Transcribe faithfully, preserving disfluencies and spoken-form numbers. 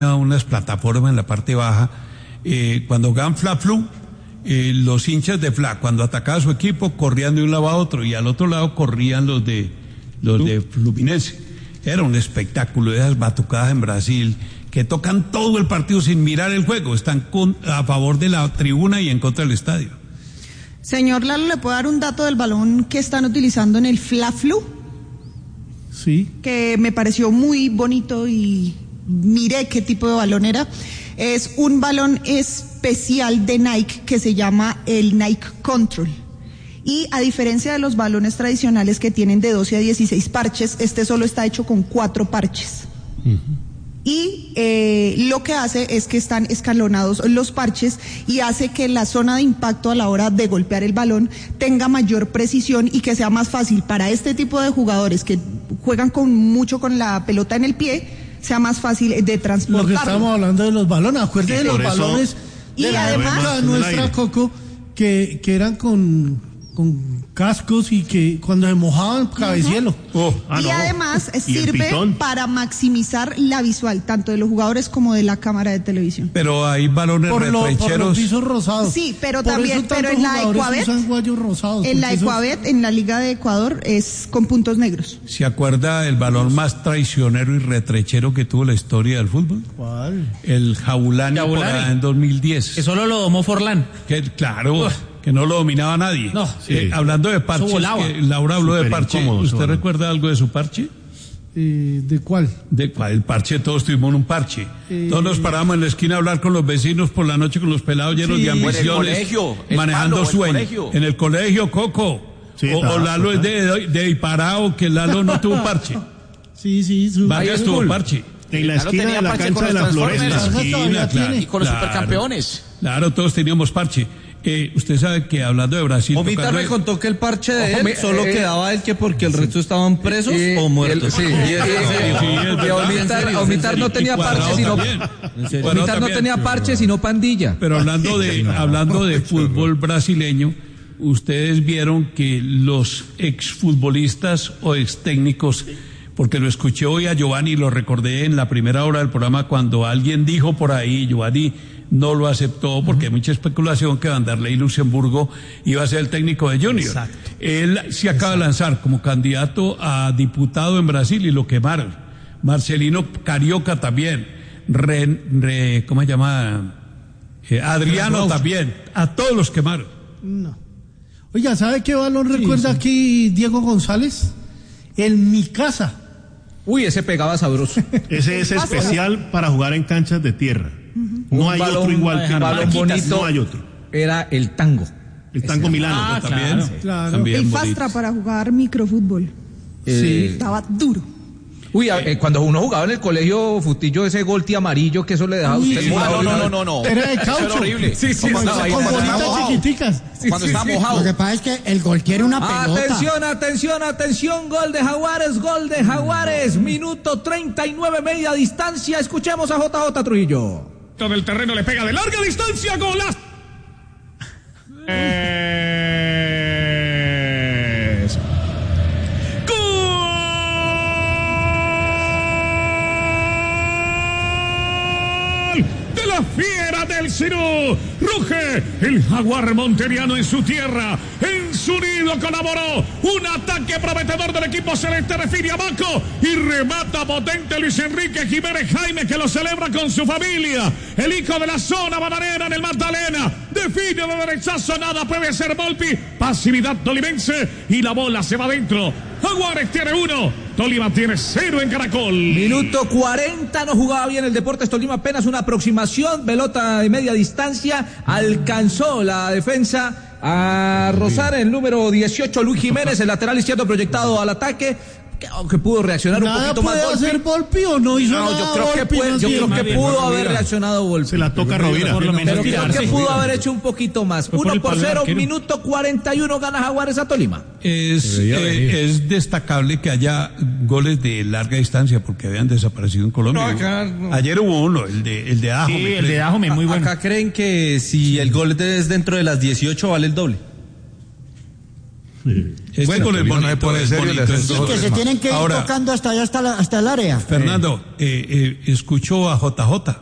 unas plataformas en la parte baja. Eh, cuando jugaban Fla Flu, eh, los hinchas de Fla, cuando atacaba a su equipo, corrían de un lado a otro, y al otro lado corrían los de los de Fluminense. Era un espectáculo de esas batucadas en Brasil, que tocan todo el partido sin mirar el juego, están con, a favor de la tribuna y en contra del estadio. Señor Lalo, ¿le puedo dar un dato del balón que están utilizando en el Fla Flu? Sí. Que me pareció muy bonito y miré qué tipo de balón era. Es un balón especial de Nike que se llama el Nike Control. Y a diferencia de los balones tradicionales que tienen de doce a dieciséis parches, este solo está hecho con cuatro parches. Uh-huh. Y eh, lo que hace es que están escalonados los parches y hace que la zona de impacto a la hora de golpear el balón tenga mayor precisión y que sea más fácil para este tipo de jugadores que juegan con mucho con la pelota en el pie, sea más fácil de transportar. Lo que estamos hablando de los balones, acuérdense de los eso, balones de y la además, época nuestra, Coco, que, que eran con, con cascos y que cuando se mojaban, cabecielo. Uh-huh. Oh, ah, y no. además ¿Y sirve para maximizar la visual, tanto de los jugadores como de la cámara de televisión. Pero hay balones Por, lo, por retrecheros. los pisos rosados. Sí, pero por también, eso pero en la Ecuabet, rosados, en la eso... Ecuabet, en la Liga de Ecuador, es con puntos negros. ¿Se acuerda el balón más traicionero y retrechero que tuvo la historia del fútbol? ¿Cuál? El Jabulani, por allá en dos mil diez. Que solo lo domó Forlán. Que, claro, Uf. que no lo dominaba nadie. No, sí. eh, hablando de parches, que Laura habló Super de parche. Incómodo, ¿Usted sobre. recuerda algo de su parche? Eh, ¿De cuál? De cuál, el parche, todos tuvimos un parche. Eh, todos nos parábamos en la esquina a hablar con los vecinos por la noche con los pelados llenos sí, de ambiciones, en el colegio, el manejando palo, sueños. En el colegio, Coco. Sí, o, o Lalo es de, de, de Iparao, que Lalo no tuvo parche. Sí, sí, su Vargas tuvo parche. En la esquina de la cancha de la Floresta. Esquina, claro, y con los claro, supercampeones. Claro, todos teníamos parche. Eh, usted sabe que hablando de Brasil... Omita me contó que el parche de él solo eh, quedaba él que porque el resto estaban presos eh, o muertos. El, sí, y, y, y, y Omitar, Omitar no tenía parche sino Omitar no tenía parche sino pandilla. Pero hablando de hablando de fútbol brasileño, ustedes vieron que los exfutbolistas o extécnicos, porque lo escuché hoy a Giovanni y lo recordé en la primera hora del programa cuando alguien dijo por ahí, Giovanni no lo aceptó porque hay mucha especulación que Vanderlei Luxemburgo iba a ser el técnico de Junior. Exacto. Él se acaba Exacto. de lanzar como candidato a diputado en Brasil y lo quemaron. Marcelino Carioca también. Re, re, ¿Cómo se llama? Eh, Adriano también. A todos los quemaron. No. Oiga, ¿sabe qué balón sí, recuerda sí. aquí Diego González? El Mi Casa. Uy, ese pegaba sabroso. Ese es especial para jugar en canchas de tierra. Uh-huh. No un hay balón, otro igual que balón bonito. No hay otro. Era el tango. El tango ese. Milano. Ah, también. Claro. claro. también el Fastra para jugar microfútbol. Eh, sí. Estaba duro. Uy, eh, cuando uno jugaba en el colegio Futillo, ese golti amarillo que eso le dejaba a usted. Sí, no, no, no, no, no. Era de caucho. Era horrible. Sí, sí, con, sí, con bolitas chiquiticas. Sí, cuando sí, está sí. mojado. Lo que pasa es que el gol quiere una pelota. Atención, atención, atención, gol de Jaguares, gol de Jaguares, minuto treinta y nueve, media distancia. Escuchemos a J J Trujillo. Todo el terreno le pega de larga distancia, golazo. Es... ¡Gol! De la fiera del Cirú. Ruge el jaguar monteriano en su tierra. En su nido colaboró un ataque prometedor del equipo celeste. Refine a Baco y remata potente Luis Enrique Jiménez Jaime, que lo celebra con su familia. El hijo de la zona bananera en el Magdalena. Define de derechazo, nada puede ser Volpi. Pasividad tolimense y la bola se va adentro. Jaguares tiene uno, Tolima tiene cero en Caracol. Minuto cuarenta, no jugaba bien el Deportes Tolima, apenas una aproximación, pelota de media distancia, alcanzó la defensa a rozar el número dieciocho, Luis Jiménez, el lateral izquierdo proyectado al ataque, que, aunque pudo reaccionar nada un poquito más. ¿Puede hacer Volpi o no hizo no, nada? yo creo Volpi, que, puede, yo creo que pudo haber reaccionado Volpi. Se la toca Rovira. Por lo menos pero creo que pudo haber hecho un poquito más. Fue Uno por cero, arquero. minuto cuarenta y uno, gana Jaguares a Tolima. Es, eh, es destacable que haya goles de larga distancia porque habían desaparecido en Colombia. No, acá, no. Ayer hubo uno, el de el de Ajo. Sí, el de Ajo, muy bueno. Acá creen que si el gol es dentro de las dieciocho vale el doble. Este bueno, gol es Tolima bonito, no se pone es serio, bonito, le hacen es Sí, dos que goles se más. tienen que ir Ahora- tocando hasta allá, hasta, la- hasta el área. Fernando, eh, eh, escucho a J J.